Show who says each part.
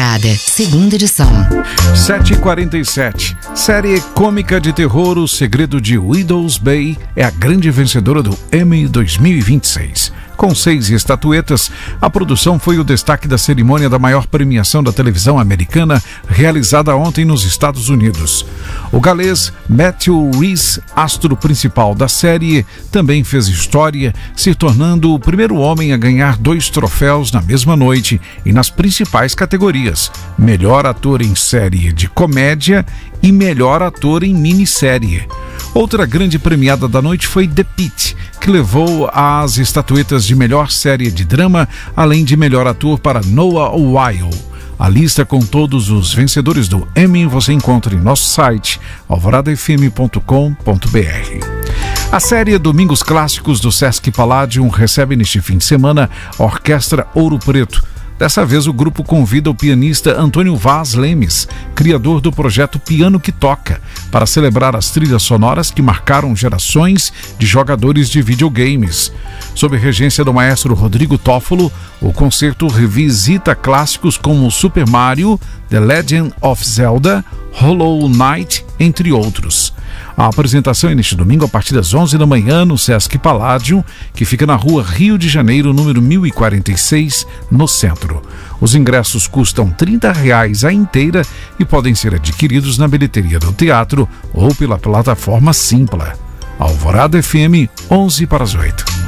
Speaker 1: Alvorada, segunda edição.
Speaker 2: 7h47. Série cômica de terror O Segredo de Widows Bay é a grande vencedora do Emmy 2026. Com 6 estatuetas, a produção foi o destaque da cerimônia da maior premiação da televisão americana, realizada ontem nos Estados Unidos. O galês Matthew Rhys, astro principal da série, também fez história, se tornando o primeiro homem a ganhar 2 troféus na mesma noite e nas principais categorias: melhor ator em série de comédia e melhor ator em minissérie. Outra grande premiada da noite foi The Pitt, que levou as estatuetas de melhor série de drama, além de melhor ator para Noah Wyle. A lista com todos os vencedores do Emmy você encontra em nosso site alvoradafm.com.br. A série Domingos Clássicos do Sesc Palladium recebe neste fim de semana a Orquestra Ouro Preto. Dessa vez o grupo convida o pianista Antônio Vaz Lemes, criador do projeto Piano que Toca, para celebrar as trilhas sonoras que marcaram gerações de jogadores de videogames. Sob regência do maestro Rodrigo Toffolo, o concerto revisita clássicos como Super Mario, The Legend of Zelda, Hollow Knight, entre outros. A apresentação é neste domingo a partir das 11 da manhã no Sesc Palladium, que fica na rua Rio de Janeiro, número 1046, no centro. Os ingressos custam R$30 a inteira e podem ser adquiridos na bilheteria do teatro ou pela plataforma Simpla. Alvorada FM, 7:55.